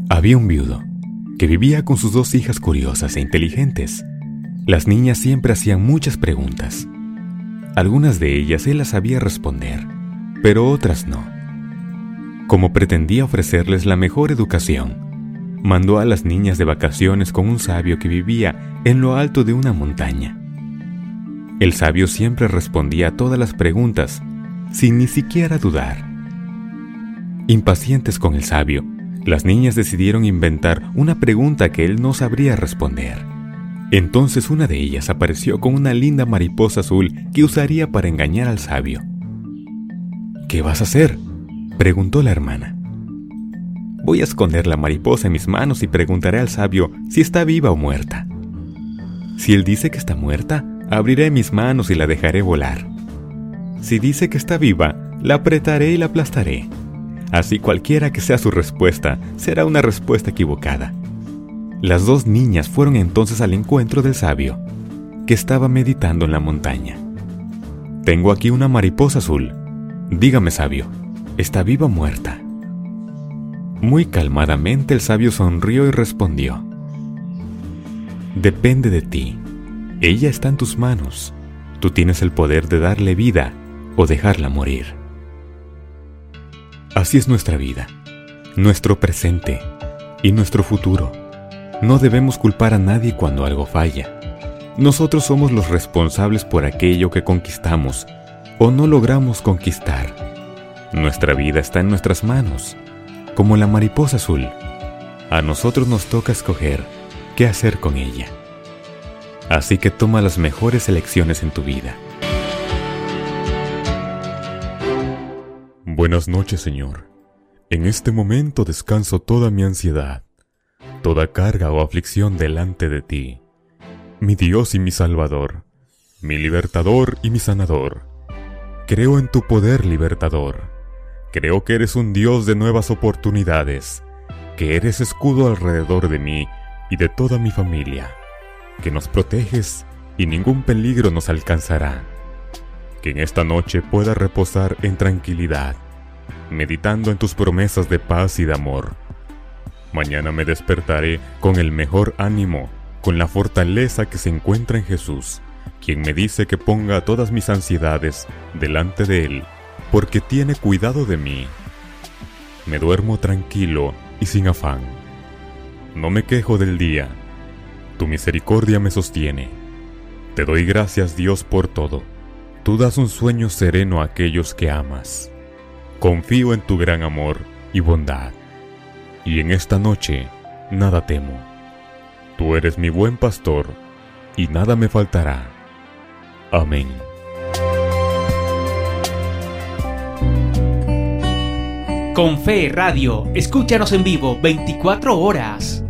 Había un viudo que vivía con sus 2 hijas curiosas e inteligentes. Las niñas siempre hacían muchas preguntas. Algunas de ellas él las sabía responder, pero otras no. Como pretendía ofrecerles la mejor educación, mandó a las niñas de vacaciones con un sabio que vivía en lo alto de una montaña. El sabio siempre respondía a todas las preguntas, sin ni siquiera dudar. Impacientes con el sabio, las niñas decidieron inventar una pregunta que él no sabría responder. Entonces una de ellas apareció con una linda mariposa azul que usaría para engañar al sabio. «¿Qué vas a hacer?», preguntó la hermana. «Voy a esconder la mariposa en mis manos y preguntaré al sabio si está viva o muerta. Si él dice que está muerta, abriré mis manos y la dejaré volar. Si dice que está viva, la apretaré y la aplastaré. Así cualquiera que sea su respuesta, será una respuesta equivocada». Las 2 niñas fueron entonces al encuentro del sabio, que estaba meditando en la montaña. «Tengo aquí una mariposa azul. Dígame, sabio, ¿está viva o muerta?». Muy calmadamente el sabio sonrió y respondió: «Depende de ti. Ella está en tus manos. Tú tienes el poder de darle vida o dejarla morir». Así es nuestra vida, nuestro presente y nuestro futuro. No debemos culpar a nadie cuando algo falla. Nosotros somos los responsables por aquello que conquistamos o no logramos conquistar. Nuestra vida está en nuestras manos, como la mariposa azul. A nosotros nos toca escoger qué hacer con ella. Así que toma las mejores elecciones en tu vida. Buenas noches, Señor. En este momento descanso toda mi ansiedad, toda carga o aflicción delante de ti, mi Dios y mi Salvador, mi libertador y mi sanador. Creo en tu poder libertador. Creo que eres un Dios de nuevas oportunidades, que eres escudo alrededor de mí y de toda mi familia, que nos proteges y ningún peligro nos alcanzará. Que en esta noche pueda reposar en tranquilidad, meditando en tus promesas de paz y de amor. Mañana me despertaré con el mejor ánimo, con la fortaleza que se encuentra en Jesús, quien me dice que ponga todas mis ansiedades delante de Él, porque tiene cuidado de mí. Me duermo tranquilo y sin afán. No me quejo del día. Tu misericordia me sostiene. Te doy gracias, Dios, por todo. Tú das un sueño sereno a aquellos que amas. Confío en tu gran amor y bondad. Y en esta noche nada temo. Tú eres mi buen pastor, y nada me faltará. Amén. Con Fe Radio, escúchanos en vivo 24 horas.